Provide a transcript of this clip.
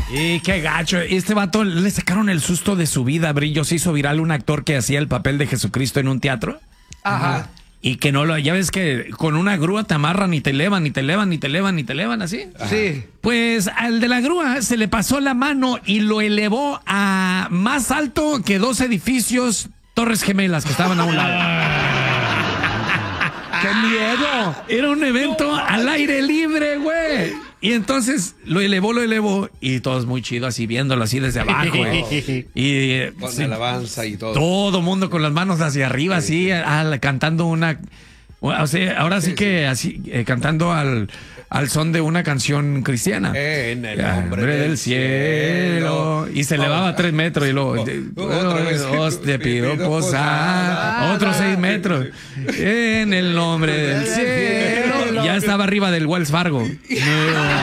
Y qué gacho. Este vato le sacaron el susto de su vida, Brillo. Se hizo viral un actor que hacía el papel de Jesucristo en un teatro. Ajá. Y que no lo, ya ves que con una grúa te amarran y te elevan, y te elevan, y te elevan, y te elevan así. Sí. Pues al de la grúa se le pasó la mano y lo elevó a más alto que 2 edificios Torres Gemelas que estaban a un lado. ¡Qué miedo! Era un evento al aire libre, güey. Y entonces lo elevó y todos muy chido así viéndolo así desde abajo, güey. Y Con sí, alabanza y todo. todo mundo con las manos hacia arriba, así, cantando una. O sea, ahora sí que así, cantando al son de una canción cristiana. En el Hombre nombre del cielo. Y se elevaba 3 metros y luego. Otra vez. Te pido posar. Otros 6 metros. En el nombre del cielo. Ya estaba arriba del Wells Fargo.